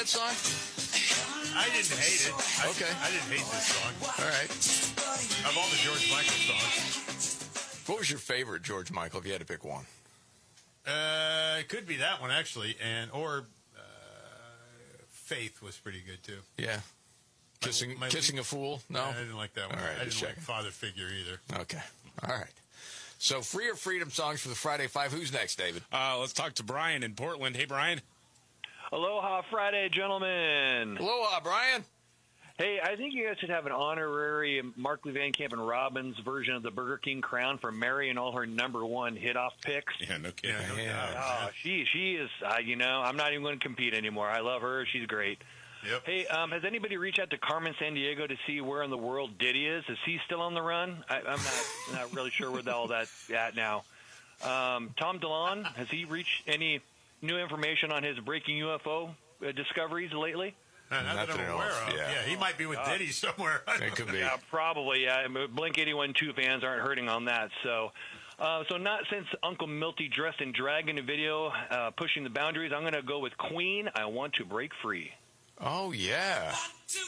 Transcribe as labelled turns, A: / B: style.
A: that song?
B: I didn't hate it.
A: Okay.
B: I didn't hate this song.
A: All right.
B: Of all the George Michael songs.
A: What was your favorite George Michael, if you had to pick one?
B: It could be that one, actually. Or Faith was pretty good, too.
A: Yeah. Kissing a Fool? No?
B: I didn't like that one.
A: All right,
B: I didn't
A: just
B: like
A: checking.
B: Father Figure either.
A: Okay. All right. So, Free or Freedom songs for the Friday Five. Who's next, David?
C: Let's talk to Brian in Portland. Hey, Brian.
D: Aloha Friday, gentlemen.
A: Aloha, Brian.
D: Hey, I think you guys should have an honorary Mark Lee Van Camp and Robbins version of the Burger King crown for Mary and all her number one hit-off picks.
C: Yeah, no kidding.
B: Yeah, no
A: Yeah.
B: doubt.
D: Oh, she is, I'm not even going to compete anymore. I love her. She's great.
B: Yep.
D: Hey, has anybody reached out to Carmen Sandiego to see where in the world Diddy is? Is he still on the run? I'm not really sure where all that's at now. Tom DeLonge, has he reached any new information on his breaking UFO discoveries lately?
B: Not that I'm aware of.
A: Yeah.
B: Yeah, he might be with Diddy somewhere.
A: It could be.
D: Yeah, probably. Yeah, Blink 182 fans aren't hurting on that. So not since Uncle Milty dressed in drag in a video pushing the boundaries, I'm going to go with Queen. I Want to Break Free.
A: Oh, yeah.